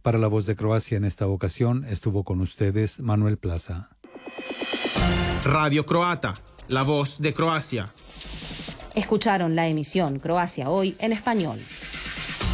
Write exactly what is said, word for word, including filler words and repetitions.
Para La Voz de Croacia en esta ocasión estuvo con ustedes Manuel Plaza. Radio Croata, La Voz de Croacia. Escucharon la emisión Croacia Hoy en español.